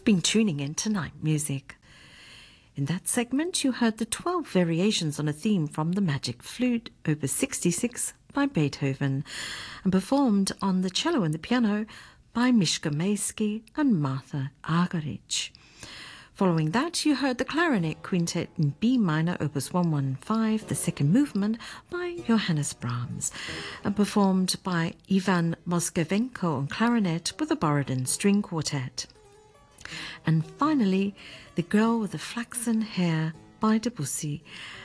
been tuning in to Night Music. In that segment, you heard the 12 variations on a theme from the Magic Flute, Opus 66 by Beethoven, and performed on the cello and the piano by Mischka Maysky and Martha Argerich. Following that, you heard the Clarinet Quintet in B minor, Opus 115, the second movement by Johannes Brahms, and performed by Ivan Moskavenko on clarinet with the Borodin String Quartet. And finally, The Girl with the Flaxen Hair by Debussy,